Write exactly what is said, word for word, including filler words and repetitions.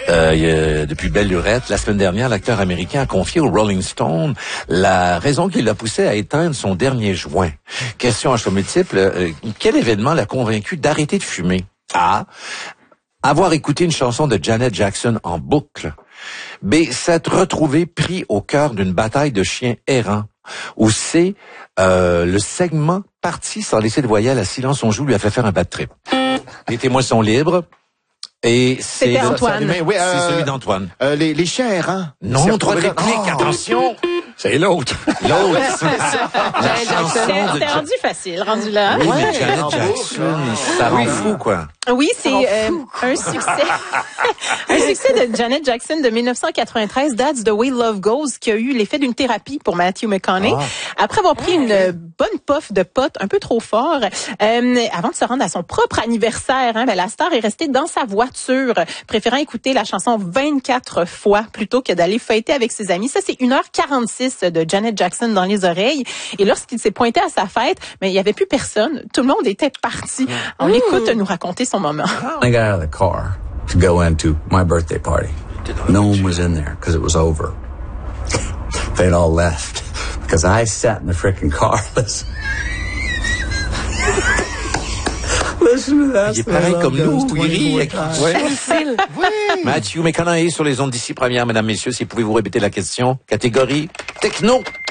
Euh, depuis belle lurette, la semaine dernière, l'acteur américain a confié au Rolling Stone la raison qui l'a poussé à éteindre son dernier joint. Question à choix multiple, euh, quel événement l'a convaincu d'arrêter de fumer? A. Avoir écouté une chanson de Janet Jackson en boucle. B. S'être retrouvé pris au cœur d'une bataille de chiens errants. Ou C. Euh, le segment parti sans laisser de voyelle à Silence on joue lui a fait faire un bad trip. Les témoins sont libres. Et c'est C'était Antoine. Oui, euh, c'est celui d'Antoine. Euh, les, les chiens errants. Non, trois répliques, oh. Attention. C'est l'autre. L'autre. La chanson C'était rendu facile, rendu là. Oui, mais Janet Jackson, ça rend fou, quoi. Oui, c'est euh, un succès. Un succès de Janet Jackson de dix-neuf cent quatre-vingt-treize, That's the Way Love Goes, qui a eu l'effet d'une thérapie pour Matthew McConaughey. Ah. Après avoir pris une bonne puff de pot un peu trop fort, euh, avant de se rendre à son propre anniversaire, hein, ben, la star est restée dans sa voiture, préférant écouter la chanson vingt-quatre fois plutôt que d'aller fêter avec ses amis. Ça, c'est une heure quarante-six de Janet Jackson dans les oreilles. Et lorsqu'il s'est pointé à sa fête, mais il y avait plus personne. Tout le monde était parti. On l'écoute nous raconter son moment. I got out of the car to go into my birthday party. No one was in there because it was over. They'd all left because I sat in the frickin' car. Listen. Listen to that. Il est pareil comme nous, il rit. Ouais. Matthew McConaughey sur les ondes d'ici première, mesdames, messieurs, si vous pouvez vous répéter la question. Catégorie techno.